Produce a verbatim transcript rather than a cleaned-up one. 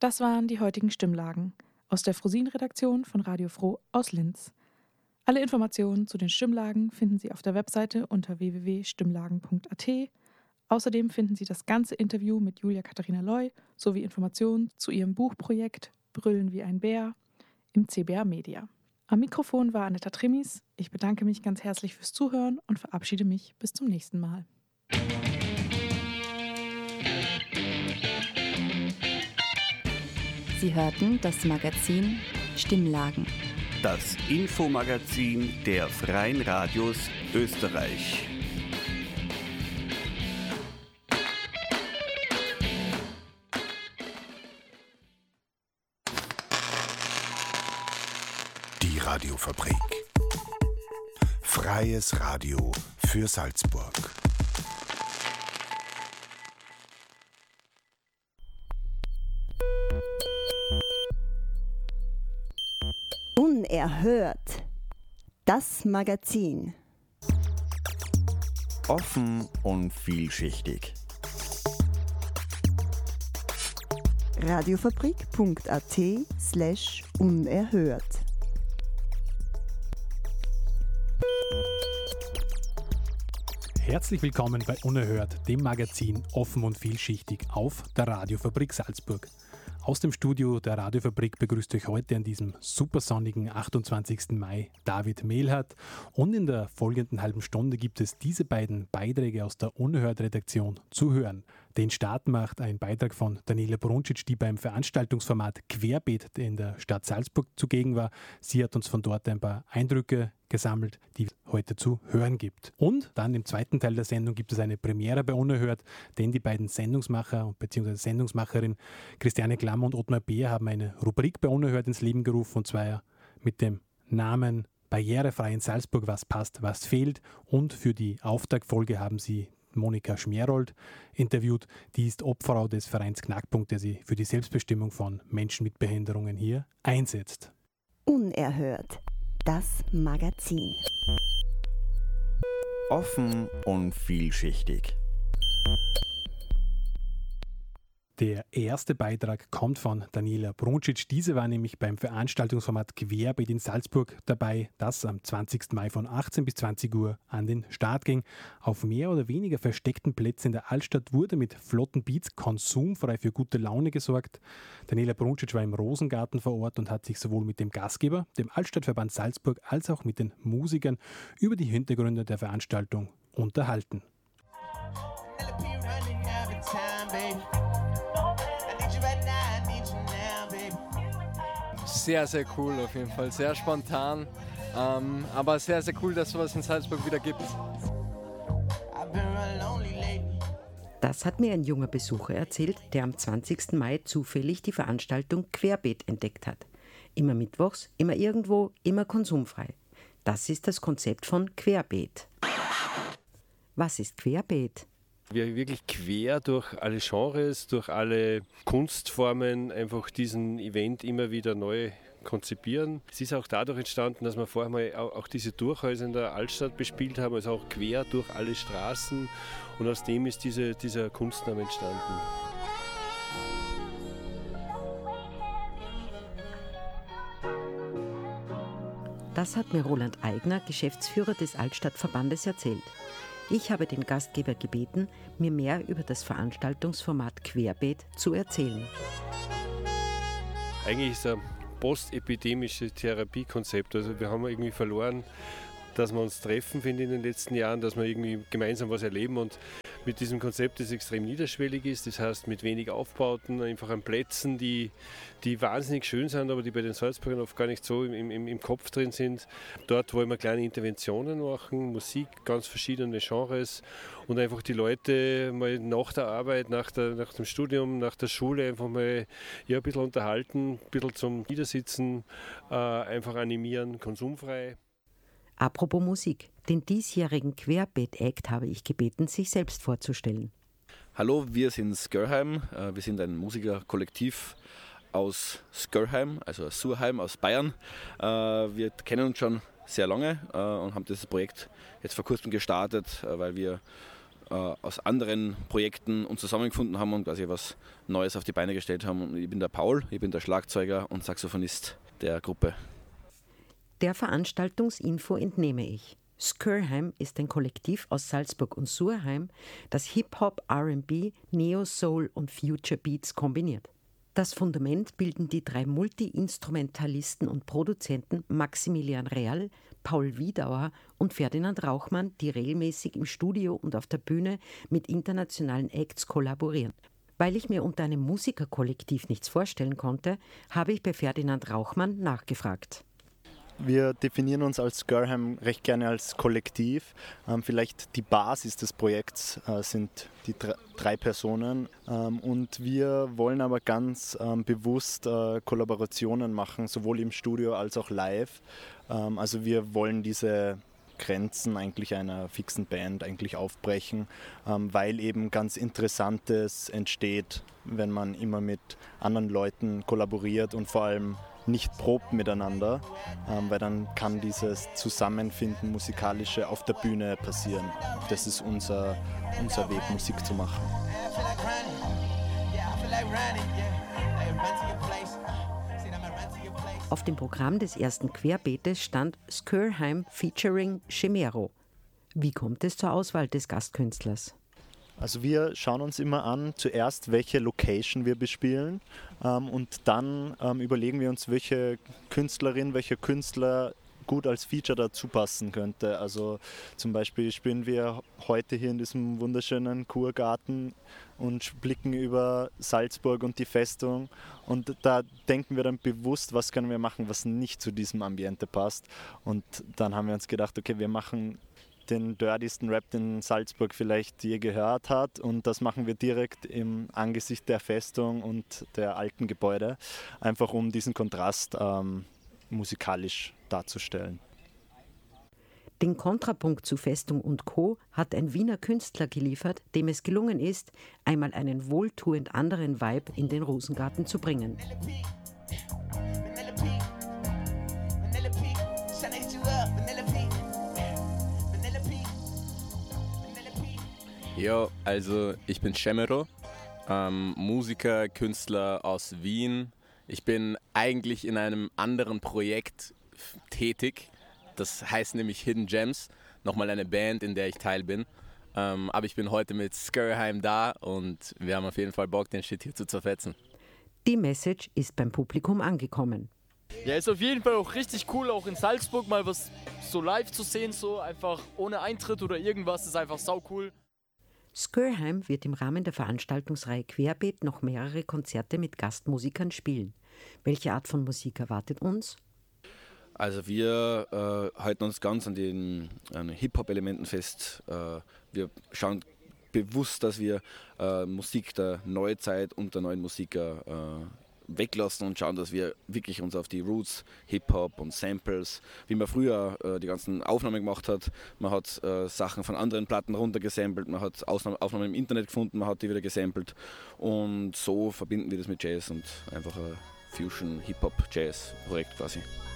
Das waren die heutigen Stimmlagen aus der Frosin-Redaktion von Radio Froh aus Linz. Alle Informationen zu den Stimmlagen finden Sie auf der Webseite unter w w w punkt stimmlagen punkt a t. Außerdem finden Sie das ganze Interview mit Julia Katharina Loy sowie Informationen zu ihrem Buchprojekt Brüllen wie ein Bär im C B R Media. Am Mikrofon war Anetta Trimis. Ich bedanke mich ganz herzlich fürs Zuhören und verabschiede mich bis zum nächsten Mal. Sie hörten das Magazin Stimmlagen. Das Infomagazin der Freien Radios Österreich. Die Radiofabrik. Freies Radio für Salzburg. Unerhört. Das Magazin. Offen und vielschichtig. radiofabrik punkt a t slash unerhört. Herzlich willkommen bei Unerhört, dem Magazin Offen und vielschichtig auf der Radiofabrik Salzburg. Aus dem Studio der Radiofabrik begrüßt euch heute an diesem supersonnigen achtundzwanzigsten Mai David Mehlhardt und in der folgenden halben Stunde gibt es diese beiden Beiträge aus der Unerhört-Redaktion zu hören. Den Start macht ein Beitrag von Daniela Bruncic, die beim Veranstaltungsformat Querbeet in der Stadt Salzburg zugegen war. Sie hat uns von dort ein paar Eindrücke gesammelt, die es heute zu hören gibt. Und dann im zweiten Teil der Sendung gibt es eine Premiere bei Unerhört, denn die beiden Sendungsmacher bzw. Sendungsmacherin Christiane Klammer und Ottmar Beer haben eine Rubrik bei Unerhört ins Leben gerufen, und zwar mit dem Namen Barrierefrei in Salzburg, was passt, was fehlt. Und für die Auftaktfolge haben sie Monika Schmerold interviewt. Die ist Obfrau des Vereins Knackpunkt, der sich für die Selbstbestimmung von Menschen mit Behinderungen hier einsetzt. Unerhört. Das Magazin. Offen und vielschichtig. Der erste Beitrag kommt von Daniela Bruncic. Diese war nämlich beim Veranstaltungsformat Querbeet in Salzburg dabei, das am zwanzigsten Mai von achtzehn bis zwanzig Uhr an den Start ging. Auf mehr oder weniger versteckten Plätzen in der Altstadt wurde mit flotten Beats konsumfrei für gute Laune gesorgt. Daniela Bruncic war im Rosengarten vor Ort und hat sich sowohl mit dem Gastgeber, dem Altstadtverband Salzburg, als auch mit den Musikern über die Hintergründe der Veranstaltung unterhalten. Sehr, sehr cool auf jeden Fall, sehr spontan, ähm, aber sehr, sehr cool, dass es sowas in Salzburg wieder gibt. Das hat mir ein junger Besucher erzählt, der am zwanzigsten Mai zufällig die Veranstaltung Querbeet entdeckt hat. Immer mittwochs, immer irgendwo, immer konsumfrei. Das ist das Konzept von Querbeet. Was ist Querbeet? Wir wirklich quer durch alle Genres, durch alle Kunstformen einfach diesen Event immer wieder neu konzipieren. Es ist auch dadurch entstanden, dass wir vorher mal auch diese Durchhäuser in der Altstadt bespielt haben, also auch quer durch alle Straßen, und aus dem ist diese, dieser Kunstname entstanden. Das hat mir Roland Eigner, Geschäftsführer des Altstadtverbandes, erzählt. Ich habe den Gastgeber gebeten, mir mehr über das Veranstaltungsformat Querbeet zu erzählen. Eigentlich ist es ein postepidemisches Therapiekonzept. Also wir haben irgendwie verloren, dass wir uns treffen, finde ich, in den letzten Jahren, dass wir irgendwie gemeinsam was erleben, und mit diesem Konzept, das extrem niederschwellig ist, das heißt mit wenig Aufbauten, einfach an Plätzen, die, die wahnsinnig schön sind, aber die bei den Salzburgern oft gar nicht so im, im, im Kopf drin sind. Dort wollen wir kleine Interventionen machen, Musik, ganz verschiedene Genres, und einfach die Leute mal nach der Arbeit, nach, der, nach dem Studium, nach der Schule einfach mal ja, ein bisschen unterhalten, ein bisschen zum Niedersitzen, äh, einfach animieren, konsumfrei. Apropos Musik, den diesjährigen Querbeet-Act habe ich gebeten, sich selbst vorzustellen. Hallo, wir sind Skörheim. Wir sind ein Musikerkollektiv aus Skörheim, also aus Surheim, aus Bayern. Wir kennen uns schon sehr lange und haben das Projekt jetzt vor kurzem gestartet, weil wir äh, aus anderen Projekten uns zusammengefunden haben und quasi was Neues auf die Beine gestellt haben. Und ich bin der Paul, ich bin der Schlagzeuger und Saxophonist der Gruppe. Der Veranstaltungsinfo entnehme ich. Skurheim ist ein Kollektiv aus Salzburg und Surheim, das Hip-Hop, R and B, Neo-Soul und Future Beats kombiniert. Das Fundament bilden die drei Multi-Instrumentalisten und Produzenten Maximilian Real, Paul Wiedauer und Ferdinand Rauchmann, die regelmäßig im Studio und auf der Bühne mit internationalen Acts kollaborieren. Weil ich mir unter einem Musikerkollektiv nichts vorstellen konnte, habe ich bei Ferdinand Rauchmann nachgefragt. Wir definieren uns als Skurheim recht gerne als Kollektiv. Ähm, vielleicht die Basis des Projekts äh, sind die dr- drei Personen. Ähm, und wir wollen aber ganz ähm, bewusst äh, Kollaborationen machen, sowohl im Studio als auch live. Ähm, also wir wollen diese Grenzen eigentlich einer fixen Band eigentlich aufbrechen, ähm, weil eben ganz Interessantes entsteht, wenn man immer mit anderen Leuten kollaboriert und vor allem nicht probt miteinander, ähm, weil dann kann dieses Zusammenfinden musikalische auf der Bühne passieren. Das ist unser, unser Weg, Musik zu machen. Auf dem Programm des ersten Querbeetes stand Skurheim featuring Chimero. Wie kommt es zur Auswahl des Gastkünstlers? Also wir schauen uns immer an, zuerst welche Location wir bespielen ähm, und dann ähm, überlegen wir uns, welche Künstlerin, welcher Künstler gut als Feature dazu passen könnte. Also zum Beispiel spielen wir heute hier in diesem wunderschönen Kurgarten und blicken über Salzburg und die Festung und da denken wir dann bewusst, was können wir machen, was nicht zu diesem Ambiente passt, und dann haben wir uns gedacht, okay, wir machen den dirtysten Rap, den Salzburg vielleicht je gehört hat, und das machen wir direkt im Angesicht der Festung und der alten Gebäude, einfach um diesen Kontrast ähm, musikalisch darzustellen. Den Kontrapunkt zu Festung und Co. hat ein Wiener Künstler geliefert, dem es gelungen ist, einmal einen wohltuend anderen Vibe in den Rosengarten zu bringen. Ja, also ich bin Chimero, ähm, Musiker, Künstler aus Wien. Ich bin eigentlich in einem anderen Projekt tätig, das heißt nämlich Hidden Gems, nochmal eine Band, in der ich Teil bin. Ähm, aber ich bin heute mit Skurheim da und wir haben auf jeden Fall Bock, den Shit hier zu zerfetzen. Die Message ist beim Publikum angekommen. Ja, ist auf jeden Fall auch richtig cool, auch in Salzburg mal was so live zu sehen, so einfach ohne Eintritt oder irgendwas, ist einfach sau cool. Skurheim wird im Rahmen der Veranstaltungsreihe Querbeet noch mehrere Konzerte mit Gastmusikern spielen. Welche Art von Musik erwartet uns? Also wir äh, halten uns ganz an den an Hip-Hop-Elementen fest. Äh, wir schauen bewusst, dass wir äh, Musik der Neuzeit und der neuen Musiker äh, weglassen und schauen, dass wir wirklich uns auf die Roots, Hip-Hop und Samples, wie man früher äh, die ganzen Aufnahmen gemacht hat. Man hat äh, Sachen von anderen Platten runtergesampelt, man hat Ausnahmen, Aufnahmen im Internet gefunden, man hat die wieder gesampelt, und so verbinden wir das mit Jazz und einfach ein Fusion-Hip-Hop-Jazz-Projekt quasi.